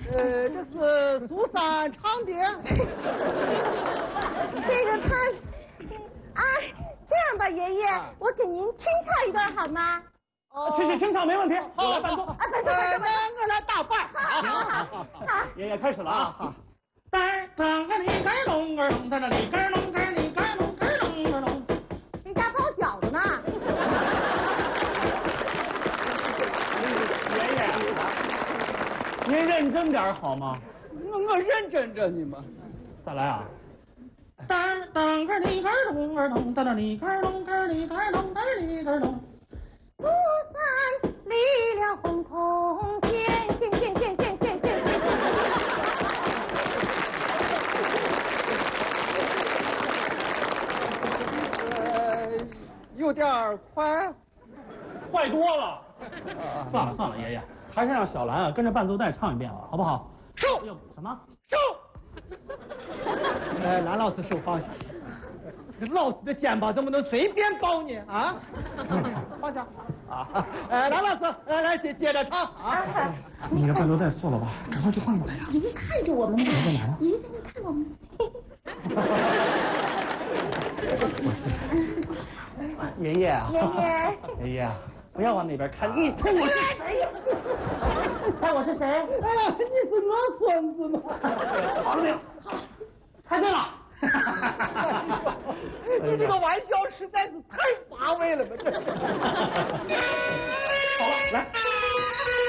这是苏三唱的。 这个他，这样吧，爷爷，我给您清唱一段好吗？ 去清唱没问题。 好， 来伴奏。 伴奏。 我来打伴。 好。 爷爷开始了啊。 好。 当个你个隆个隆，在那里个隆个你个隆个隆个隆。 谁家包饺子呢？ 爷爷，您认真点好吗？ 我认真着呢嘛。 再来啊！当个你个隆个隆，在那里个隆个你个隆个你个隆。 苏三离了红铜线。 有点快多了。算了，爷爷，还是让小兰跟着伴奏带唱一遍吧，好不好？ 收。 什么？ 收。兰老师手放下。这老师的肩膀怎么能随便抱呢？啊？放下。兰老师，来接着唱啊！ 你的伴奏带错了吧？赶快去换过来呀！ 爷爷看着我们呢。 爷爷在哪呢？ 爷爷在那看我们。 爷爷啊！ 爷爷， 不要往那边看，你猜我是谁？ 猜我是谁？ 你是我孙子吗？ 好了，猜对了。 你这个玩笑实在是太乏味了吧？这。